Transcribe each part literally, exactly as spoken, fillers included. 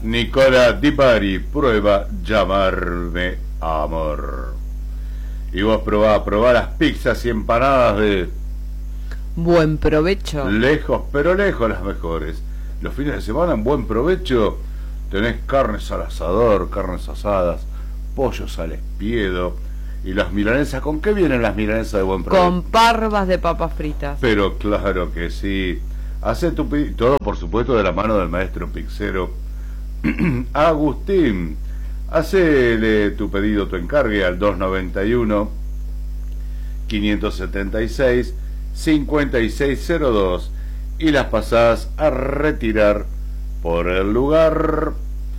Nicola Di Bari, prueba llamarme amor. Y vos probá, probá las pizzas y empanadas de... Buen provecho. Lejos, pero lejos las mejores. Los fines de semana, en buen provecho, tenés carnes al asador, carnes asadas, pollos al espiedo. Y las milanesas, ¿con qué vienen las milanesas de buen provecho? Con parvas de papas fritas. Pero claro que sí. Hacé tu pedido, todo por supuesto de la mano del maestro pizzero Agustín. Hacele tu pedido, tu encargue al dos noventa y uno, quinientos setenta y seis, cincuenta y seis cero dos y las pasás a retirar por el lugar,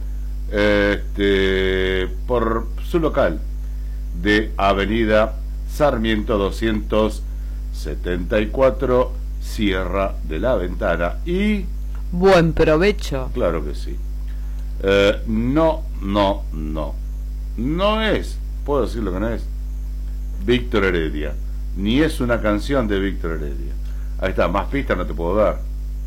este, por su local de Avenida Sarmiento doscientos setenta y cuatro, Sierra de la Ventana. Y buen provecho. claro que sí. Eh, no, no, no. No es, puedo decir lo que no es, Víctor Heredia. Ni es una canción de Víctor Heredia. Ahí está, más pistas no te puedo dar.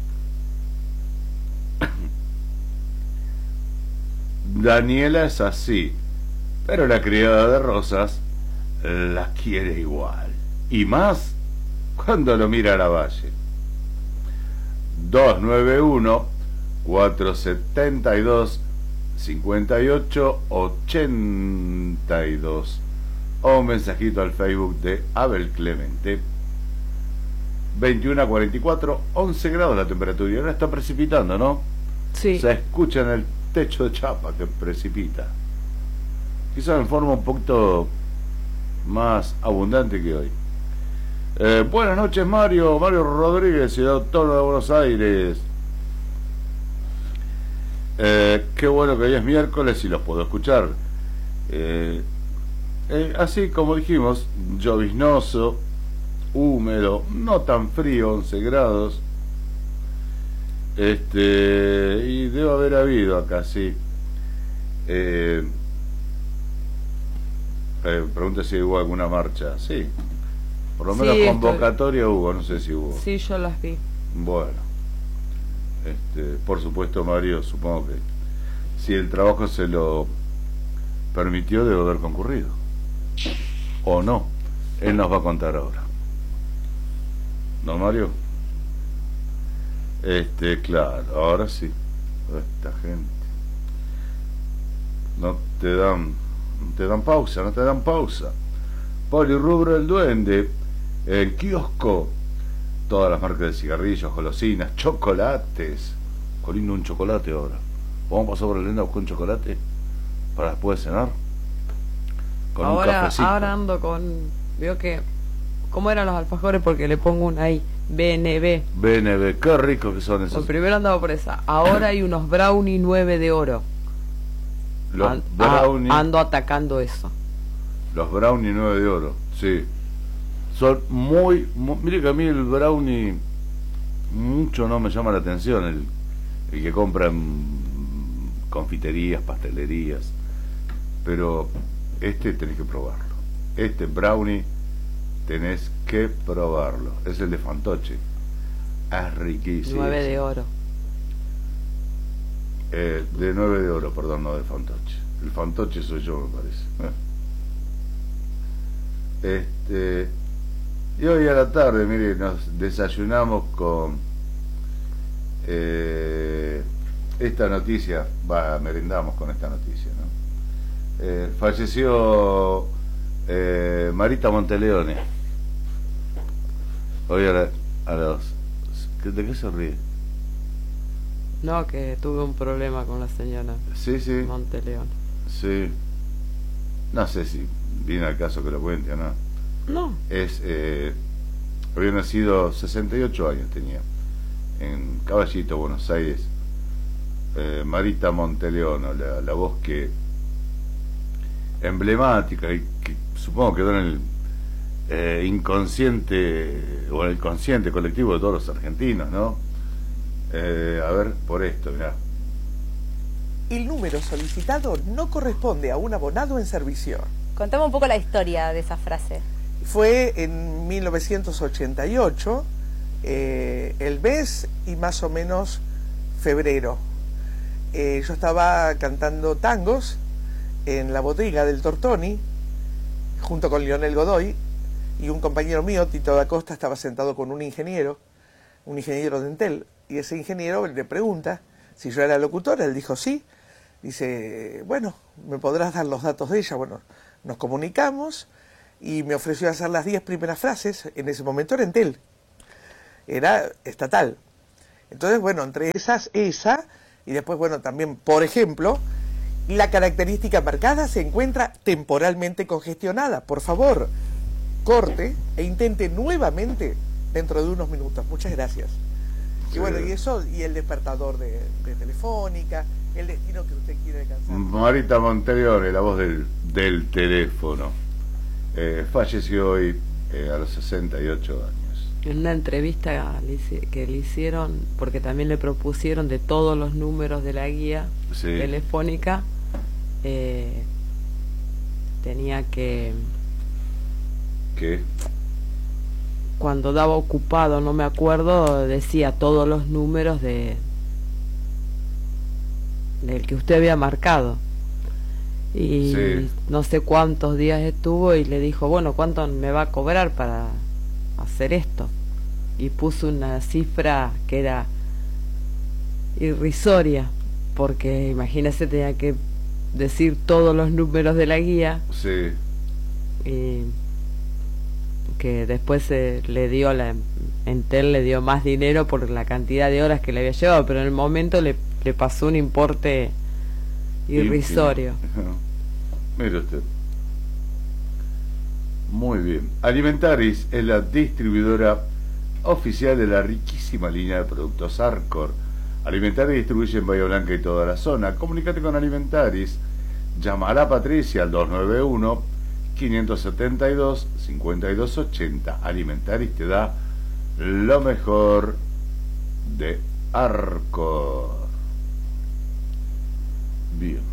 Daniela es así, pero la criada de Rosas la quiere igual. Y más cuando lo mira a la Valle. dos nueve uno, cuatrocientos setenta y dos, cincuenta y ocho, ochenta y dos o un mensajito al Facebook de Abel Clemente. Veintiuno a cuarenta y cuatro, once grados la temperatura y ahora está precipitando, ¿no? Sí. Se escucha en el techo de chapa que precipita, quizás en forma un poquito más abundante que hoy. Eh, buenas noches, Mario Mario Rodríguez, ciudad autónoma de Buenos Aires. Eh, qué bueno que hoy es miércoles y los puedo escuchar. Eh, eh, así como dijimos, lloviznoso, húmedo, no tan frío, once grados. Este, y debe haber habido acá, sí. Eh, eh, pregunta si hubo alguna marcha. Sí, por lo menos Sí, convocatoria hubo, no sé si hubo. Sí, yo las vi. Bueno, este, por supuesto, Mario, supongo que si el trabajo se lo permitió, debe haber concurrido. O no, él nos va a contar ahora. ¿No, Mario? Este, claro, ahora sí. Esta gente. No te dan, no te dan pausa, no te dan pausa. Polirrubro El Duende, el kiosco, todas las marcas de cigarrillos, golosinas, chocolates. Colindo un chocolate ahora. Vamos a pasar por el lenda a buscar un chocolate para después de cenar. Con un Ahora, cafecito. ahora ando con... Veo que... ¿Cómo eran los alfajores? Porque le pongo una ahí. B N B. B N B, qué ricos que son esos. Pues primero andaba por esa. Ahora hay unos brownie nueve de oro. Los An- brownie, a- ando atacando eso. los brownie nueve de oro, sí. Son muy, muy, mire que a mí el brownie mucho no me llama la atención, el, el que compra en confiterías, pastelerías, pero este tenés que probarlo. Este brownie tenés que probarlo. Es el de Fantoche. Es riquísimo. nueve de oro. Eh, de nueve de oro, perdón, no de Fantoche. El Fantoche soy yo, me parece. Este, y hoy a la tarde, mire, nos desayunamos con eh, esta noticia, va, merendamos con esta noticia, ¿no? Eh, falleció eh, Marita Monteleone. Hoy a, la, a los... ¿De qué se ríe? No, que tuve un problema con la señora Sí, sí. Monteleón. Sí. No sé si viene al caso que lo cuente o no. No. Es, eh, había nacido, sesenta y ocho años tenía, en Caballito, Buenos Aires. Eh, Marita Monteleone, la, la voz que emblemática y que supongo quedó en el eh, inconsciente o en el consciente colectivo de todos los argentinos, ¿no? Eh, a ver, por esto, mirá. El número solicitado no corresponde a un abonado en servicio. Contame un poco la historia de esa frase. Fue en mil novecientos ochenta y ocho, eh, el mes y más o menos febrero. eh, yo estaba cantando tangos en la bodega del Tortoni, junto con Lionel Godoy, y un compañero mío, Tito da Costa, estaba sentado con un ingeniero, un ingeniero de Entel, y ese ingeniero le pregunta si yo era locutora. Él dijo sí. Dice, bueno, ¿me podrás dar los datos de ella? Bueno, nos comunicamos y me ofreció hacer las diez primeras frases. En ese momento era Entel, era estatal. Entonces, bueno, entre esas, esa, y después, bueno, también, por ejemplo, la característica marcada se encuentra temporalmente congestionada. Por favor, corte e intente nuevamente dentro de unos minutos. Muchas gracias. Sí. Y bueno, y eso, y el despertador de, de Telefónica, el destino que usted quiere alcanzar. Marita Monteriore, la voz del, del teléfono, eh, falleció hoy eh, a los sesenta y ocho años. En una entrevista que le hicieron, porque también le propusieron de todos los números de la guía sí. telefónica, eh, tenía que... ¿Qué? Cuando daba ocupado, no me acuerdo, decía todos los números de del que usted había marcado. Y sí. no sé cuántos días estuvo y le dijo, bueno, ¿cuánto me va a cobrar para hacer esto? Y puso una cifra que era irrisoria, porque imagínese, tenía que decir todos los números de la guía. Sí. Y que después se le dio la Entel le dio más dinero por la cantidad de horas que le había llevado, pero en el momento le, le pasó un importe irrisorio. Mire usted. Muy bien. Alimentaris es la distribuidora oficial de la riquísima línea de productos Arcor. Alimentaris distribuye en Bahía Blanca y toda la zona. Comunícate con Alimentaris. Llama a la Patricia al dos nueve uno, cinco siete dos, cinco dos ocho cero. Alimentaris te da lo mejor de Arcor. Bien.